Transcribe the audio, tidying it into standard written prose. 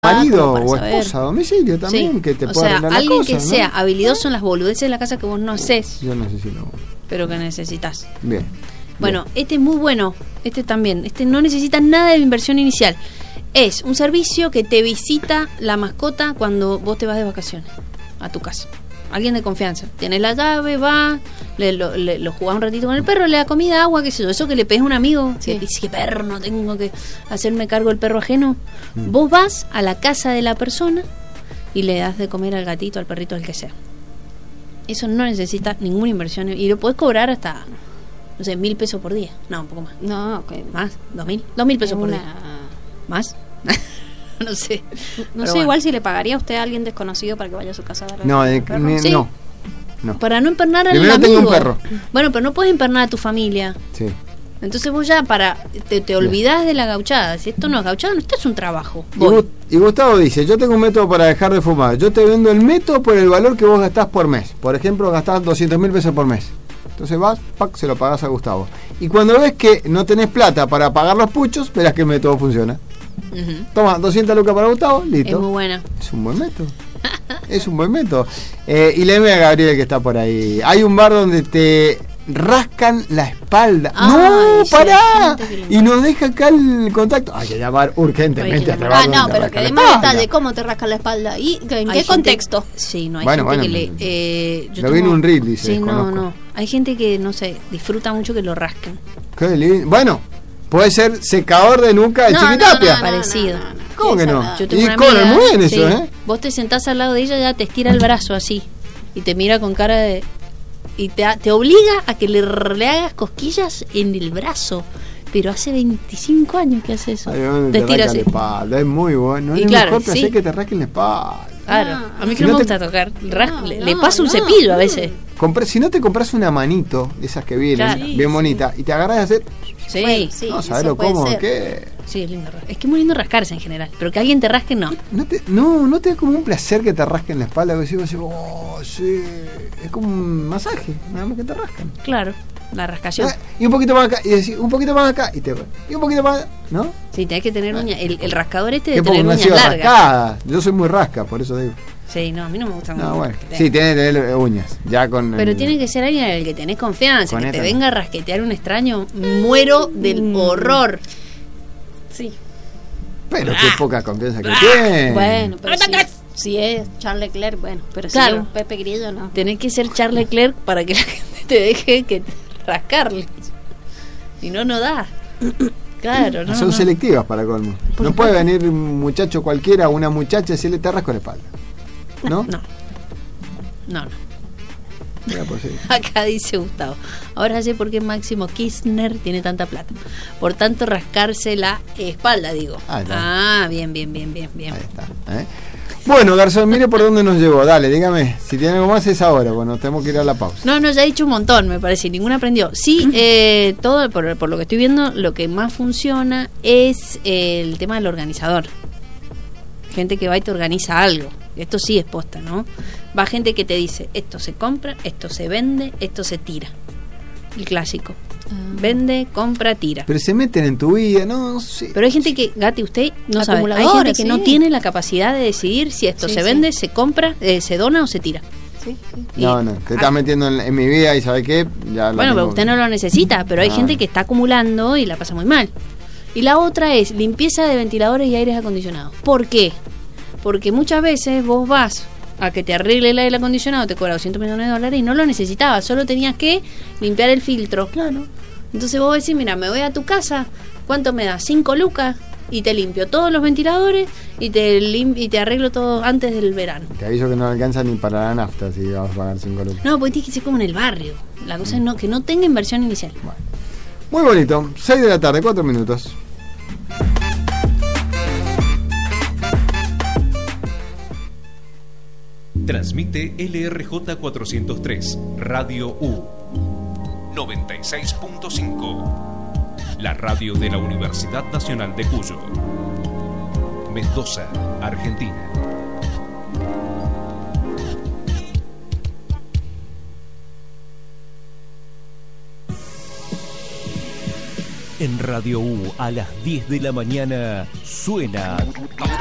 marido o esposa a domicilio también, sí, que te pueda arreglar la cosa. Alguien que sea habilidoso en las boludeces de la casa que vos no haces. Yo necesito. Pero que necesitas. Bien. Bueno, este es muy bueno. Este también. Este no necesita nada de inversión inicial. Es un servicio que te visita la mascota cuando vos te vas de vacaciones a tu casa. Alguien de confianza. Tienes la llave, va, lo jugás un ratito con el perro, le da comida, agua, qué sé yo. Eso que le pedís a un amigo, sí, que dice que perro, no tengo que hacerme cargo del perro ajeno. Vos vas a la casa de la persona y le das de comer al gatito, al perrito, al que sea. Eso no necesita ninguna inversión y lo podés cobrar hasta, no sé, 1.000 pesos por día. No, un poco más. No, okay. ¿Más? 2.000 pesos por día. ¿Más? No sé. No sé, bueno. Igual si le pagaría a usted a alguien desconocido para que vaya a su casa a darle ¿Sí? No. Para no empernar al Primero amigo. Tengo un perro. Bueno, pero no puedes empernar a tu familia. Sí. Entonces vos ya te olvidás de la gauchada. Si esto no es gauchada, esto es un trabajo. Y Gustavo dice, yo tengo un método para dejar de fumar. Yo te vendo el método por el valor que vos gastás por mes. Por ejemplo, gastás 200.000 pesos por mes. Entonces vas, se lo pagás a Gustavo. Y cuando ves que no tenés plata para pagar los puchos, verás que el método funciona. Toma, 200 lucas para Gustavo, listo. Es muy buena. Es un buen método. Es un buen método. Y léeme a Gabriel que está por ahí. Hay un bar donde te rascan la espalda. ¡No, pará! Y nos deja acá el contacto. Hay que llamar urgentemente a trabajar. No, pero que dé más detalle. ¿Cómo te rascan la espalda? ¿Y en qué contexto? Sí, no hay gente que le... Lo vi en un reel, dice. Sí, no. Hay gente que, no sé, disfruta mucho que lo rasquen. Qué lindo. Bueno, puede ser secador de nuca de Chiquitapia. Parecido. ¿Cómo que no? Yo tengo y con el muy bien eso, ¿eh? Vos te sentás al lado de ella, ya te estira el brazo así y te mira con cara de... Y te obliga a que le hagas cosquillas en el brazo. Pero hace 25 años que hace eso. Te estira así. Es muy bueno. Y es claro, mejor hacer que te rasquen la espalda. Claro, a mí que no me gusta tocar. Le paso un cepillo a veces. Si no te compras una manito, de esas que vienen, bien bonita, y te agarras a hacer... Sí, no, sabes lo cómodo que... Sí, es lindo. Es que es muy lindo rascarse en general. Pero que alguien te rasque, no. No te da como un placer que te rasquen la espalda. Que decís, sí. Es como un masaje, nada más que te rascan. Claro, la rascación. Y un poquito más acá, y decís, un poquito más acá, y un poquito más acá, ¿no? Sí, tenés que tener uñas. El rascador de tener uñas largas. Rascada. Yo soy muy rasca, por eso digo. Sí, no, a mí no me gusta mucho. No, bueno. Sí, tiene que tener uñas. Ya con pero tiene que ser alguien en el que tenés confianza. Que te venga a rasquetear un extraño. Muero del horror. Sí. Pero qué poca confianza que tiene. Bueno, pero si es Charles Leclerc, bueno. Pero claro, si es un Pepe Grillo, no. Tenés que ser Charles Leclerc para que la gente te deje que rascarle. Y no da. Claro, no. Son selectivas para colmo. No puede venir un muchacho cualquiera o una muchacha y decirle te rasco la espalda. ¿No? No. Acá dice Gustavo. Ahora sé por qué Máximo Kirchner tiene tanta plata. Por tanto, rascarse la espalda, digo. Bien. Ahí está. Bueno, Garzón, mire por dónde nos llevó. Dale, dígame. Si tiene algo más es ahora. Bueno, tenemos que ir a la pausa. No, ya he dicho un montón, me parece. Ninguna aprendió. Sí, todo por lo que estoy viendo, lo que más funciona es el tema del organizador. Gente que va y te organiza algo. Esto sí es posta, ¿no? Va gente que te dice, esto se compra, esto se vende, esto se tira. El clásico. Vende, compra, tira. Pero se meten en tu vida, no sé. Pero hay gente que, Gati, usted no sabe. Hay gente que no tiene la capacidad de decidir si esto se vende, se compra, se dona o se tira. Sí. No, te estás metiendo en mi vida y ¿sabe qué? Ya bueno, pero usted no lo necesita, pero hay gente que está acumulando y la pasa muy mal. Y la otra es limpieza de ventiladores y aires acondicionados. ¿Por qué? Porque muchas veces vos vas a que te arregle el aire acondicionado, te cobra $200 millones y no lo necesitabas, solo tenías que limpiar el filtro. Claro. Entonces vos decís, mira, me voy a tu casa, ¿cuánto me da? 5 lucas y te limpio todos los ventiladores y te arreglo todo antes del verano. Te aviso que no alcanza ni para la nafta si vas a pagar 5 lucas. No, porque tienes que ser como en el barrio. La cosa es que no tenga inversión inicial. Bueno. Muy bonito, 6 de la tarde, 4 minutos. Transmite LRJ 403, Radio U 96.5, la radio de la Universidad Nacional de Cuyo, Mendoza, Argentina. En Radio U a las 10 de la mañana suena